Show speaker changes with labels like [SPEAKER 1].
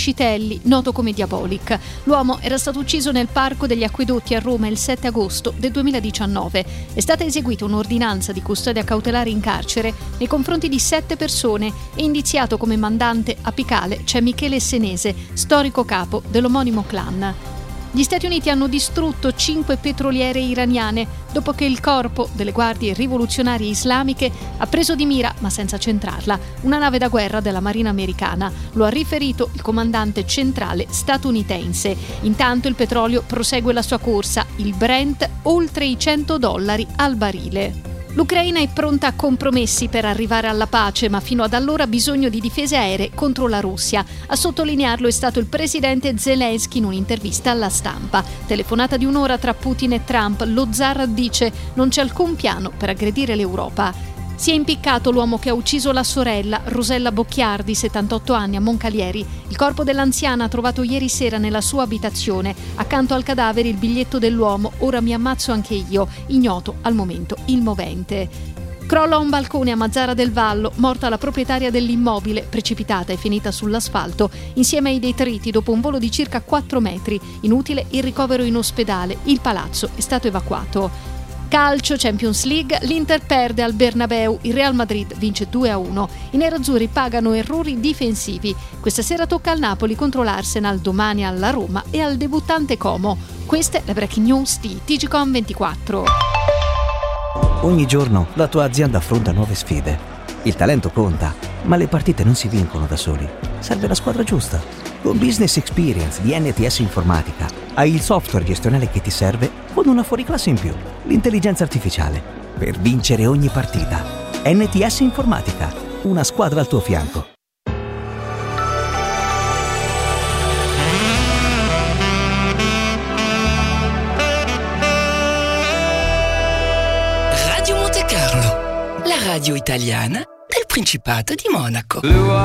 [SPEAKER 1] Scitelli, noto come Diabolic. L'uomo era stato ucciso nel Parco degli Acquedotti a Roma il 7 agosto del 2019. È stata eseguita un'ordinanza di custodia cautelare in carcere nei confronti di 7 persone e indiziato come mandante apicale c'è Michele Senese, storico capo dell'omonimo clan. Gli Stati Uniti hanno distrutto 5 petroliere iraniane dopo che il corpo delle guardie rivoluzionarie islamiche ha preso di mira, ma senza centrarla, una nave da guerra della Marina americana. Lo ha riferito il comandante centrale statunitense. Intanto il petrolio prosegue la sua corsa, il Brent oltre i $100 al barile. L'Ucraina è pronta a compromessi per arrivare alla pace, ma fino ad allora ha bisogno di difese aeree contro la Russia. A sottolinearlo è stato il presidente Zelensky in un'intervista alla Stampa. Telefonata di un'ora tra Putin e Trump, lo zar dice non c'è alcun piano per aggredire l'Europa. Si è impiccato l'uomo che ha ucciso la sorella, Rosella Bocchiardi, 78 anni, a Moncalieri. Il corpo dell'anziana trovato ieri sera nella sua abitazione. Accanto al cadavere il biglietto dell'uomo, ora mi ammazzo anche io, ignoto al momento il movente. Crolla un balcone a Mazzara del Vallo, morta la proprietaria dell'immobile, precipitata e finita sull'asfalto, insieme ai detriti dopo un volo di circa 4 metri. Inutile il ricovero in ospedale, il palazzo è stato evacuato. Calcio, Champions League, l'Inter perde al Bernabeu, il Real Madrid vince 2-1. I nerazzurri pagano errori difensivi. Questa sera tocca al Napoli contro l'Arsenal, domani alla Roma e al debuttante Como. Queste le breaking news di TGcom 24.
[SPEAKER 2] Ogni giorno la tua azienda affronta nuove sfide. Il talento conta, ma le partite non si vincono da soli. Serve la squadra giusta. Con Business Experience di NTS Informatica hai il software gestionale che ti serve con una fuoriclasse in più, l'intelligenza artificiale, per vincere ogni partita. NTS Informatica, una squadra al tuo fianco.
[SPEAKER 3] Radio Monte Carlo, la radio italiana del Principato di Monaco.